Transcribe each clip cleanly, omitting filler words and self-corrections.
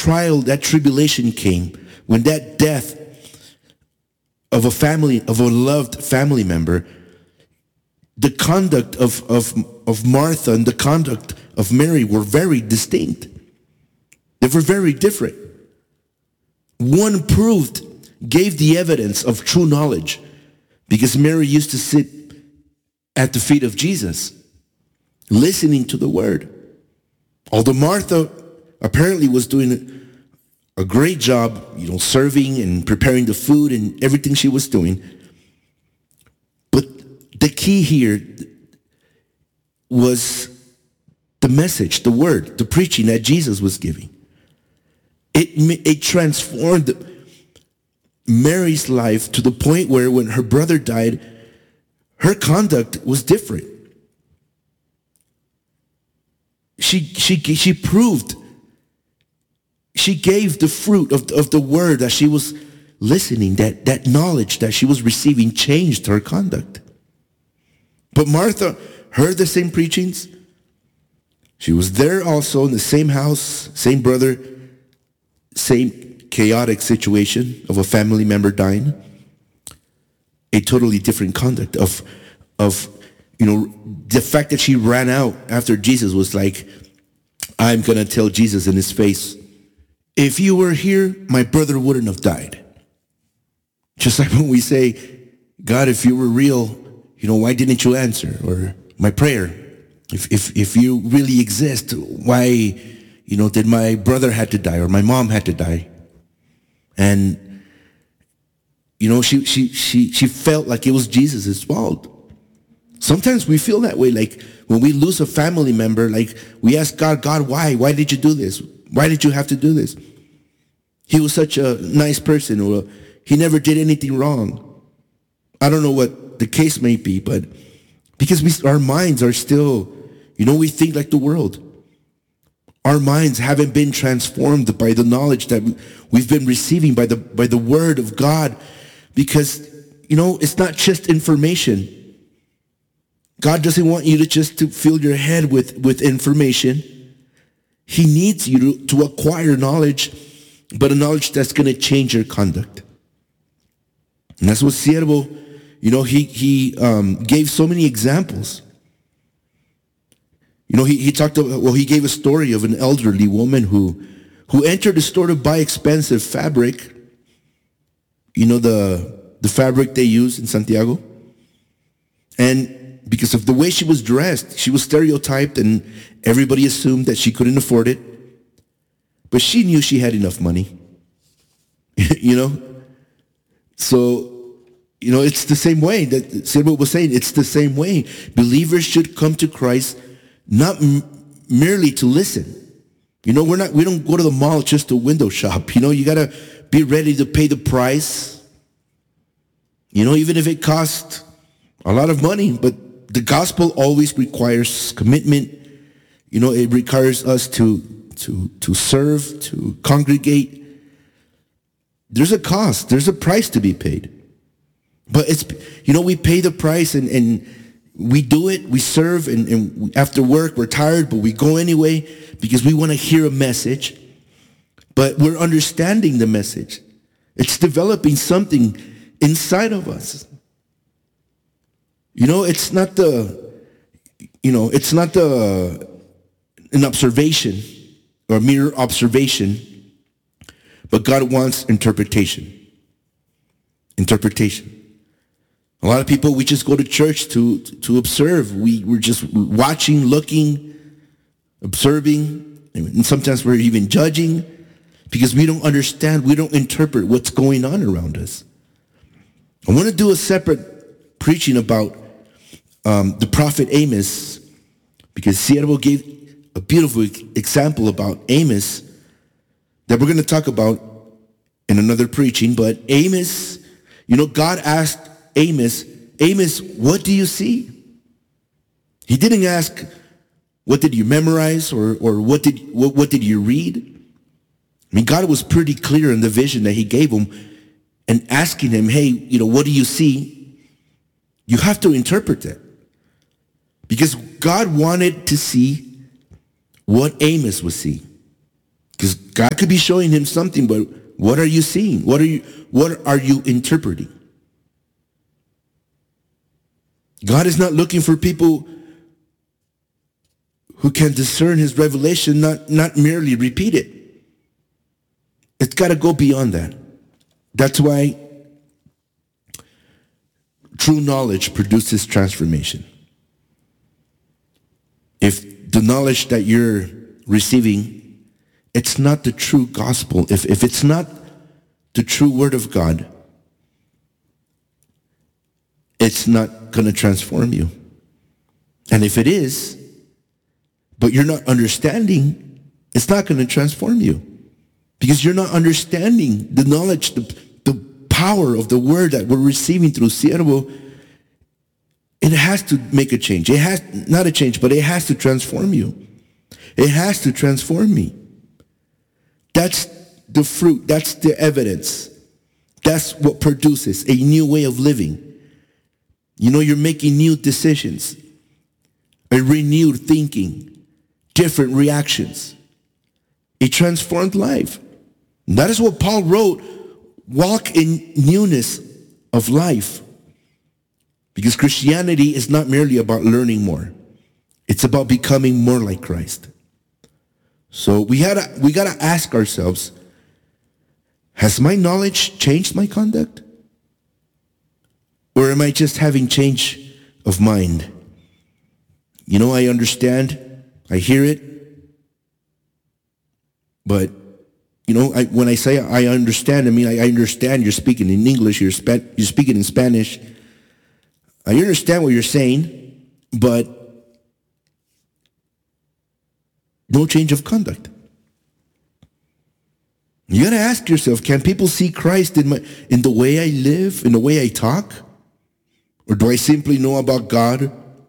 trial, that tribulation came, when that death of a loved family member, the conduct of Martha and the conduct of Mary were very distinct. They were very different. One gave the evidence of true knowledge, because Mary used to sit at the feet of Jesus, listening to the word. Although Martha apparently was doing a great job, serving and preparing the food and everything she was doing. But the key here was the message, the word, the preaching that Jesus was giving. It transformed Mary's life to the point where when her brother died, her conduct was different. She proved, she gave the fruit of the word that she was listening, that knowledge that she was receiving changed her conduct. But Martha heard the same preachings. She was there also in the same house, same brother, same chaotic situation of a family member dying. A totally different conduct of the fact that she ran out after Jesus was like, I'm going to tell Jesus in his face, if you were here, my brother wouldn't have died. Just like when we say, God, if you were real, why didn't you answer? Or my prayer, if you really exist, why, did my brother had to die or my mom had to die? And, she felt like it was Jesus' fault. Sometimes we feel that way, like when we lose a family member, like we ask God, why? Why did you do this? Why did you have to do this? He was such a nice person, or he never did anything wrong. I don't know what the case may be, but because our minds are still, we think like the world. Our minds haven't been transformed by the knowledge that we've been receiving by the word of God, because, it's not just information. God doesn't want you to fill your head with information. He needs you to acquire knowledge, but a knowledge that's going to change your conduct. And that's what Siervo, he gave so many examples. He talked about, he gave a story of an elderly woman who entered the store to buy expensive fabric. The fabric they use in Santiago. And because of the way she was dressed, she was stereotyped and everybody assumed that she couldn't afford it. But she knew she had enough money. So, it's the same way that Siervo was saying. It's the same way. Believers should come to Christ not merely to listen. We don't go to the mall just to window shop. You got to be ready to pay the price. Even if it costs a lot of money, but the gospel always requires commitment. It requires us to serve, to congregate. There's a cost. There's a price to be paid. But we pay the price and we do it. We serve, and after work, we're tired, but we go anyway because we want to hear a message. But we're understanding the message. It's developing something inside of us. It's not an observation or mere observation, but God wants interpretation. Interpretation. A lot of people, we just go to church to observe. We're just watching, looking, observing, and sometimes we're even judging because we don't understand, we don't interpret what's going on around us. I want to do a separate preaching about the prophet Amos, because Siervo gave a beautiful example about Amos that we're going to talk about in another preaching. But Amos, God asked Amos, what do you see? He didn't ask, what did you memorize or what did you read? God was pretty clear in the vision that he gave him, and asking him, hey, what do you see? You have to interpret it. Because God wanted to see what Amos would see. Because God could be showing him something, but what are you seeing? What are you interpreting? God is not looking for people who can discern his revelation, not merely repeat it. It's got to go beyond that. That's why true knowledge produces transformation. If the knowledge that you're receiving, it's not the true gospel, if it's not the true word of God, it's not going to transform you. And if it is, but you're not understanding, it's not going to transform you. Because you're not understanding the knowledge, the power of the word that we're receiving through Siervo. It has to make a change. It has, not a change, but it has to transform you. It has to transform me. That's the fruit. That's the evidence. That's what produces a new way of living. You know, you're making new decisions, a renewed thinking, different reactions, a transformed life. And that is what Paul wrote, walk in newness of life. Because Christianity is not merely about learning more. It's about becoming more like Christ. So we got to ask ourselves, has my knowledge changed my conduct? Or am I just having change of mind? You know, I understand, I hear it, but you know, when I say I understand, I mean I understand you're speaking in English, you're speaking in Spanish. I understand what you're saying, but no change of conduct. You got to ask yourself, can people see Christ in the way I live, in the way I talk? Or do I simply know about God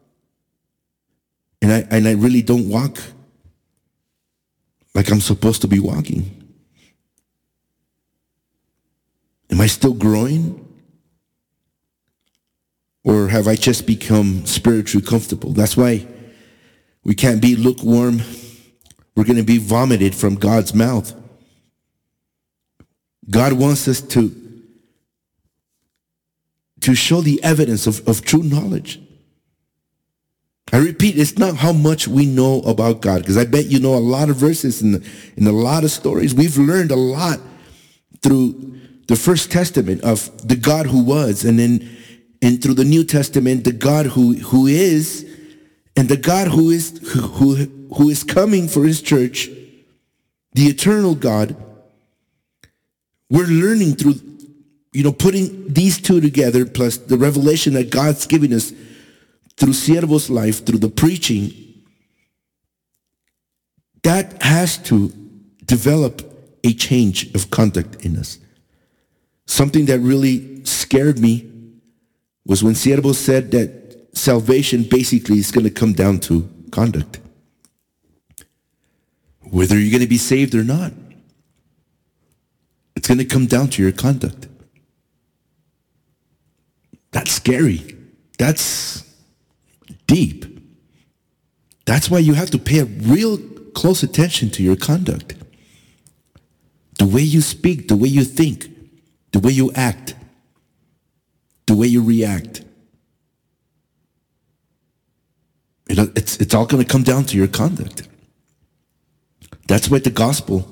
and I really don't walk like I'm supposed to be walking? Am I still growing? Or have I just become spiritually comfortable? That's why we can't be lukewarm. We're going to be vomited from God's mouth. God wants us to show the evidence of true knowledge. I repeat, it's not how much we know about God, because I bet you know a lot of verses in a lot of stories. We've learned a lot through the First Testament of the God who was, and through the New Testament, the God who is, and the God who is coming for his church, the eternal God. We're learning through, putting these two together, plus the revelation that God's giving us through Siervo's life, through the preaching, that has to develop a change of conduct in us. Something that really scared me was when Siervo said that salvation basically is going to come down to conduct. Whether you're going to be saved or not, it's going to come down to your conduct. That's scary. That's deep. That's why you have to pay a real close attention to your conduct. The way you speak, the way you think, the way you act, the way you react. It's all going to come down to your conduct. That's why the gospel,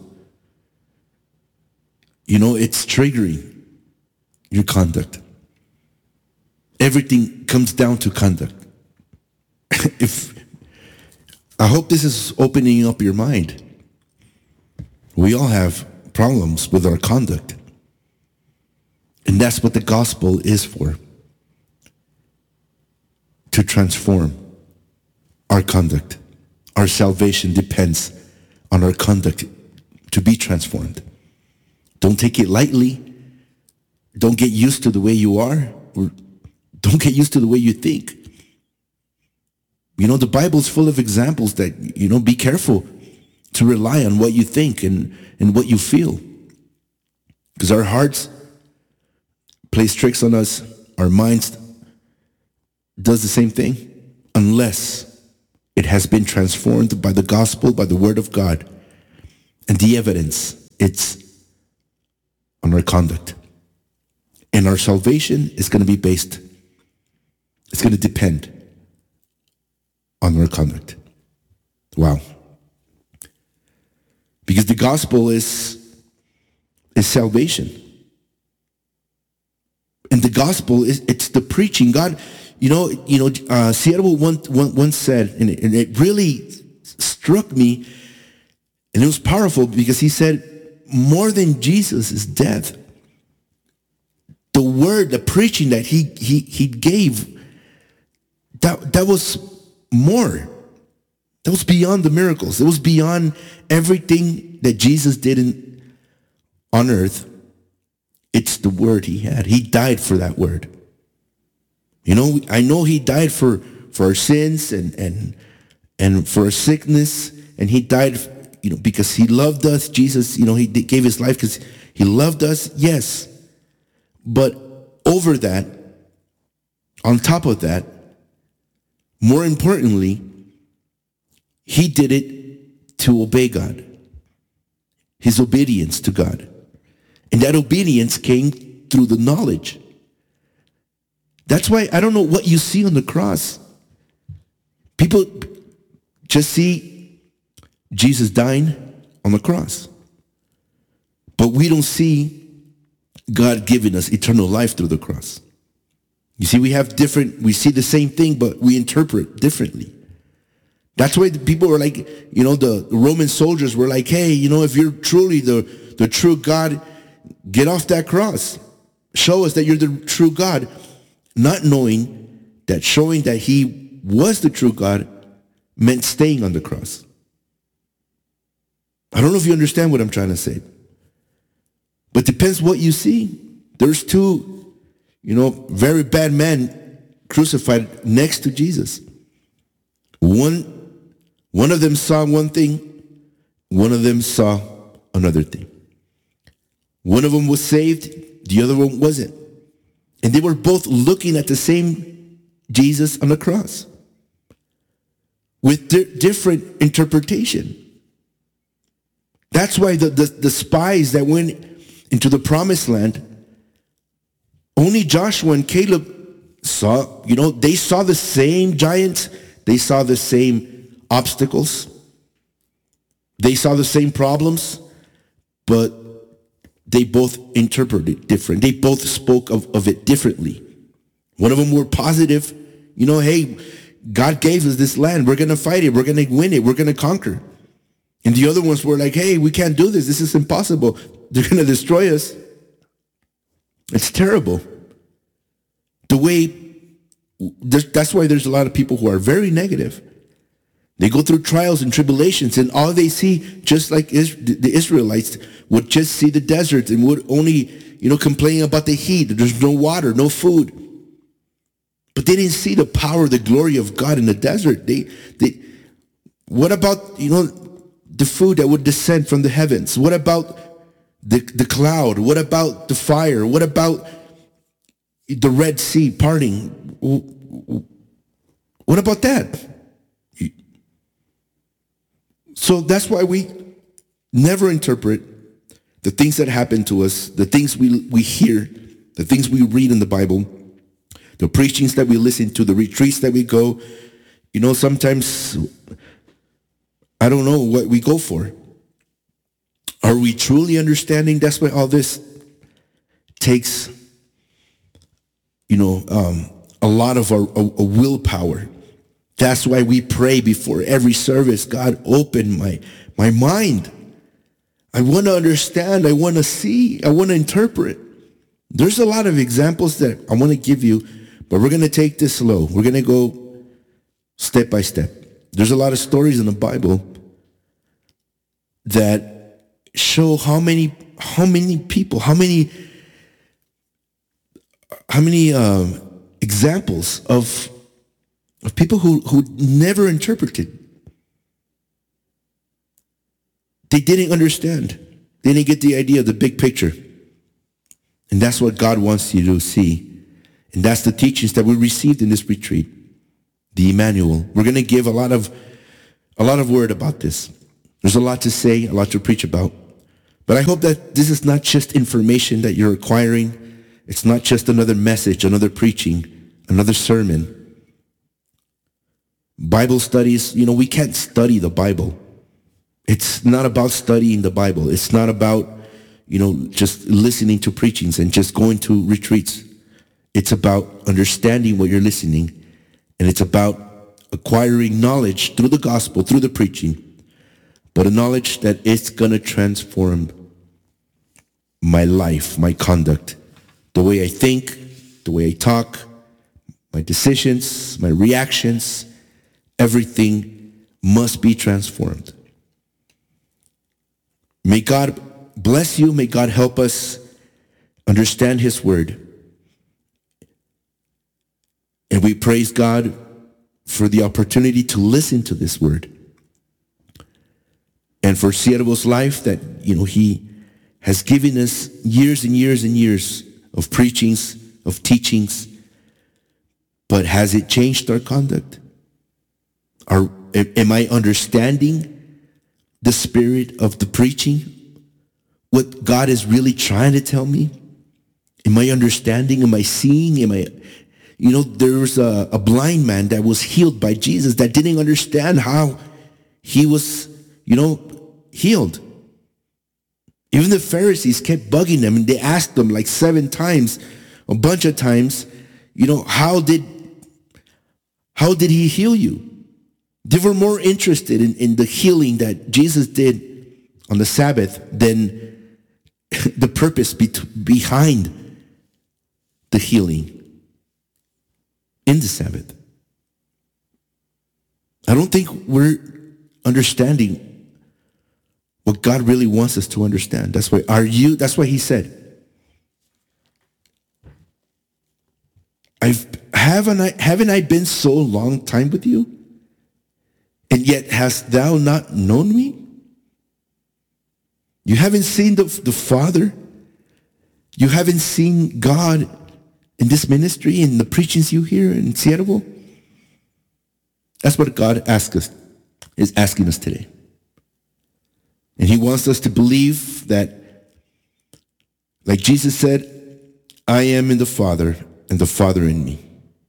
it's triggering your conduct. Everything comes down to conduct. I hope this is opening up your mind. We all have problems with our conduct. And that's what the gospel is for. To transform our conduct. Our salvation depends on our conduct to be transformed. Don't take it lightly. Don't get used to the way you are. Or don't get used to the way you think. The Bible's full of examples that, be careful to rely on what you think and what you feel. Because our hearts plays tricks on us. Our minds does the same thing unless it has been transformed by the gospel, by the word of God. And the evidence, it's on our conduct. And our salvation is going to be based, it's going to depend on our conduct. Wow. Because the gospel is salvation. And the gospel it's the preaching. God, Seattle once said, and it really struck me, and it was powerful because he said, more than Jesus' death, the word, the preaching that he gave, that was more. That was beyond the miracles. It was beyond everything that Jesus did on earth. It's the word he had. He died for that word. I know he died for our sins and for our sickness, and he died, because he loved us. Jesus, he gave his life because he loved us. Yes. But over that, on top of that, more importantly, he did it to obey God. His obedience to God. And that obedience came through the knowledge. That's why I don't know what you see on the cross. People just see Jesus dying on the cross. But we don't see God giving us eternal life through the cross. You see, we see the same thing, but we interpret differently. That's why the people were like, the Roman soldiers were like, hey, if you're truly the true God, get off that cross. Show us that you're the true God. Not knowing that showing that he was the true God meant staying on the cross. I don't know if you understand what I'm trying to say. But depends what you see. There's two, very bad men crucified next to Jesus. One of them saw one thing, one of them saw another thing. One of them was saved, the other one wasn't. And they were both looking at the same Jesus on the cross with different interpretation. That's why the spies that went into the promised land, only Joshua and Caleb saw, they saw the same giants, they saw the same obstacles, they saw the same problems, but they both interpreted it different. They both spoke of it differently. One of them were positive, hey, God gave us this land. We're going to fight it. We're going to win it. We're going to conquer. And the other ones were like, hey, we can't do this. This is impossible. They're going to destroy us. It's terrible. That's why there's a lot of people who are very negative. They go through trials and tribulations, and all they see, just like the Israelites, would just see the desert and would only, complain about the heat. There's no water, no food. But they didn't see the power, the glory of God in the desert. What about, the food that would descend from the heavens? What about the cloud? What about the fire? What about the Red Sea parting? What about that? So that's why we never interpret the things that happen to us, the things we hear, the things we read in the Bible, the preachings that we listen to, the retreats that we go. Sometimes I don't know what we go for. Are we truly understanding? That's why all this takes, a lot of our willpower. That's why we pray before every service. God, open my mind. I want to understand. I want to see. I want to interpret. There's a lot of examples that I want to give you, but we're going to take this slow. We're going to go step by step. There's a lot of stories in the Bible that show how many people, how many examples of people who never interpreted. They didn't understand. They didn't get the idea, the big picture. And that's what God wants you to see. And that's the teachings that we received in this retreat. The Emmanuel. We're going to give a lot of word about this. There's a lot to say, a lot to preach about. But I hope that this is not just information that you're acquiring. It's not just another message, another preaching, another sermon. Bible studies, we can't study the Bible. It's not about studying the Bible. It's not about, just listening to preachings and just going to retreats. It's about understanding what you're listening. And it's about acquiring knowledge through the gospel, through the preaching. But a knowledge that it's going to transform my life, my conduct, the way I think, the way I talk, my decisions, my reactions. Everything must be transformed. May God bless you. May God help us understand his word. And we praise God for the opportunity to listen to this word. And for Siervo's life that, he has given us years and years and years of preachings, of teachings. But has it changed our conduct? Am I understanding the spirit of the preaching? What God is really trying to tell me? Am I understanding? Am I seeing? There was a blind man that was healed by Jesus that didn't understand how he was, healed. Even the Pharisees kept bugging him, and they asked him like 7 times, a bunch of times, how did he heal you? They were more interested in the healing that Jesus did on the Sabbath than the purpose behind the healing in the Sabbath. I don't think we're understanding what God really wants us to understand. That's why he said, haven't I been so long time with you? And yet hast thou not known me? You haven't seen the Father. You haven't seen God in this ministry, in the preachings you hear in Seattle. That's what God is asking us today. And he wants us to believe that, like Jesus said, I am in the Father and the Father in me.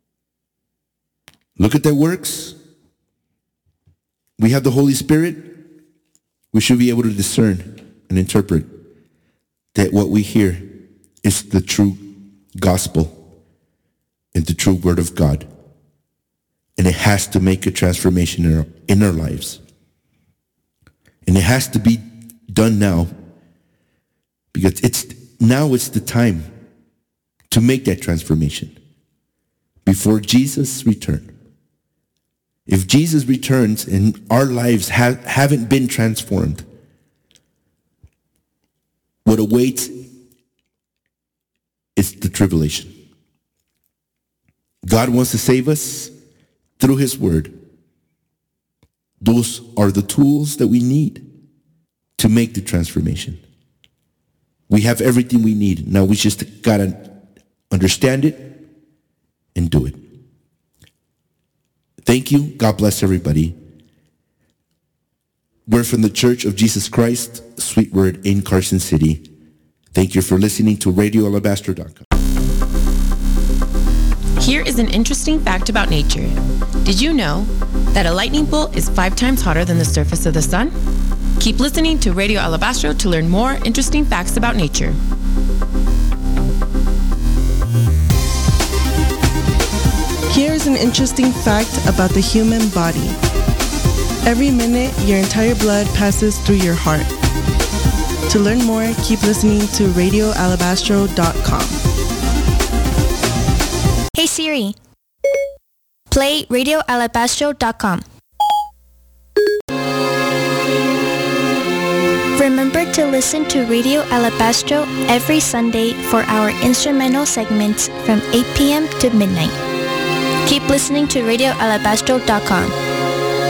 Look at that works. We have the Holy Spirit. We should be able to discern and interpret that what we hear is the true gospel and the true word of God. And it has to make a transformation in our lives. And it has to be done now, because it's the time to make that transformation before Jesus returns. If Jesus returns and our lives haven't been transformed, what awaits is the tribulation. God wants to save us through his word. Those are the tools that we need to make the transformation. We have everything we need. Now we just got to understand it and do it. Thank you. God bless everybody. We're from the Church of Jesus Christ, Sweet Word in Carson City. Thank you for listening to RadioAlabastro.com. Here is an interesting fact about nature. Did you know that a lightning bolt is 5 times hotter than the surface of the sun? Keep listening to Radio Alabastro to learn more interesting facts about nature. Here's an interesting fact about the human body. Every minute, your entire blood passes through your heart. To learn more, keep listening to RadioAlabastro.com. Hey Siri, play RadioAlabastro.com. Remember to listen to Radio Alabastro every Sunday for our instrumental segments from 8 p.m. to midnight. Keep listening to RadioAlabastro.com.